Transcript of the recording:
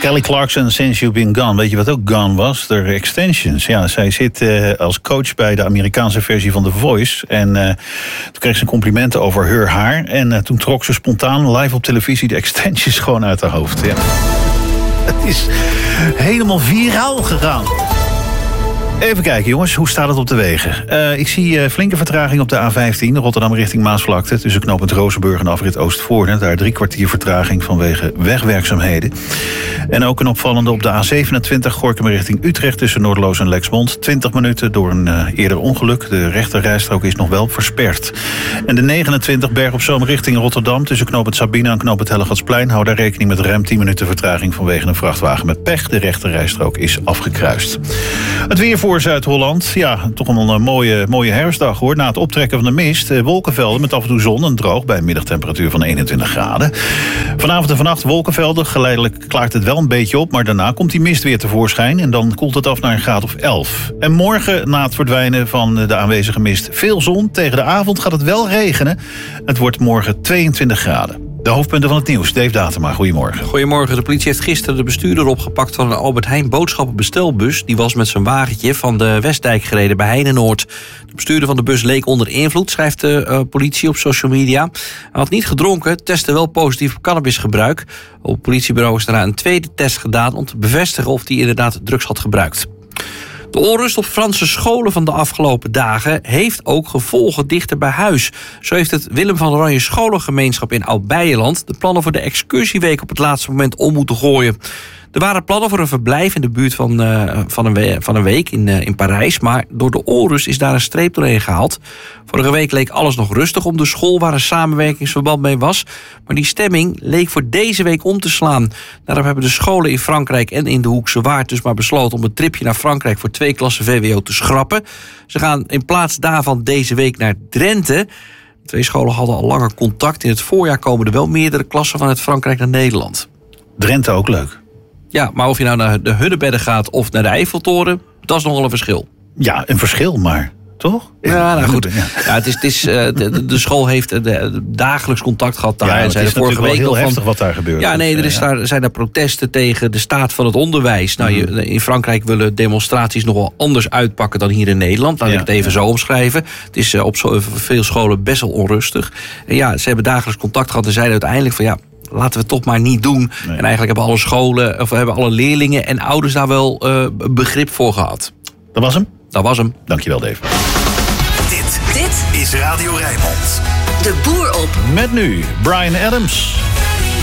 Kelly Clarkson, Since You've Been Gone. Weet je wat ook gone was? De extensions. Ja, zij zit als coach bij de Amerikaanse versie van The Voice. En toen kreeg ze complimenten over haar haar. En toen trok ze spontaan live op televisie de extensions gewoon uit haar hoofd. Ja. Het is helemaal viraal gegaan. Even kijken jongens, hoe staat het op de wegen? Ik zie flinke vertraging op de A15, Rotterdam richting Maasvlakte. Tussen knooppunt Rozenburg en afrit Oostvoorne. Daar 3 kwartier vertraging vanwege wegwerkzaamheden. En ook een opvallende op de A27, Gorinchem richting Utrecht. Tussen Noorderloos en Lexmond. 20 minuten door een eerder ongeluk. De rechterrijstrook is nog wel versperd. En de 29, Berg op Zoom richting Rotterdam. Tussen knooppunt Sabina en knooppunt Hellegatsplein. Hou daar rekening met ruim 10 minuten vertraging vanwege een vrachtwagen met pech. De rechterrijstrook is afgekruist. Het weer voor Zuid-Holland. Ja, toch een mooie herfstdag hoor. Na het optrekken van de mist, wolkenvelden met af en toe zon en droog bij een middagtemperatuur van 21 graden. Vanavond en vannacht wolkenvelden. Geleidelijk klaart het wel een beetje op, maar daarna komt die mist weer tevoorschijn en dan koelt het af naar een graad of 11. En morgen, na het verdwijnen van de aanwezige mist, veel zon. Tegen de avond gaat het wel regenen. Het wordt morgen 22 graden. De hoofdpunten van het nieuws. Dave Datema, goedemorgen. Goedemorgen. De politie heeft gisteren de bestuurder opgepakt van een Albert Heijn boodschappenbestelbus. Die was met zijn wagentje van de Westdijk gereden bij Heinenoord. De bestuurder van de bus leek onder invloed, schrijft de politie op social media. Hij had niet gedronken, testte wel positief op cannabisgebruik. Op het politiebureau is daarna een tweede test gedaan om te bevestigen of hij inderdaad drugs had gebruikt. De onrust op Franse scholen van de afgelopen dagen heeft ook gevolgen dichter bij huis. Zo heeft het Willem van Oranje scholengemeenschap in Oud-Beijerland de plannen voor de excursieweek op het laatste moment om moeten gooien. Er waren plannen voor een verblijf in de buurt van een week in Parijs, maar door de onrust is daar een streep doorheen gehaald. Vorige week leek alles nog rustig om de school waar een samenwerkingsverband mee was, maar die stemming leek voor deze week om te slaan. Daarom hebben de scholen in Frankrijk en in de Hoekse Waard dus maar besloten om een tripje naar Frankrijk voor 2 klassen VWO te schrappen. Ze gaan in plaats daarvan deze week naar Drenthe. 2 scholen hadden al langer contact. In het voorjaar komen er wel meerdere klassen vanuit Frankrijk naar Nederland. Drenthe ook leuk. Ja, maar of je nou naar de Hunnebedden gaat of naar de Eiffeltoren, dat is nogal een verschil. Ja, een verschil, maar toch? Ja, nou goed. Ja, de school heeft dagelijks contact gehad daar. Ja, en het is vorige week heel heftig wat daar gebeurt. Ja, nee, er zijn protesten tegen de staat van het onderwijs. Nou, in Frankrijk willen demonstraties nog wel anders uitpakken dan hier in Nederland. Laat ik het even zo omschrijven. Het is op veel scholen best wel onrustig. En ja, ze hebben dagelijks contact gehad en zeiden uiteindelijk van ja, laten we het toch maar niet doen. Nee. En eigenlijk hebben alle scholen, of hebben alle leerlingen en ouders daar wel begrip voor gehad. Dat was hem? Dat was hem. Dankjewel, Dave. Dit is Radio Rijnmond. De Boer op. Met nu Bryan Adams.